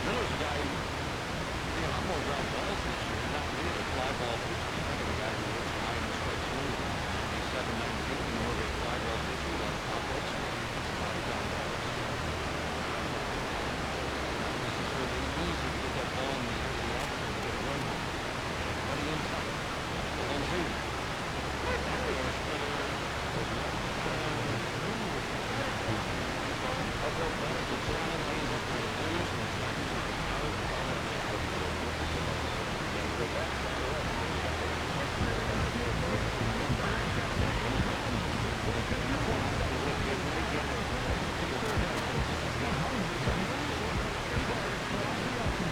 Then there's a guy who, I'm more ground balls this year, not many of the fly ball pitchers. I think of a guy who hits high in the strike zone, 97, 98, more of a fly ball pitcher, like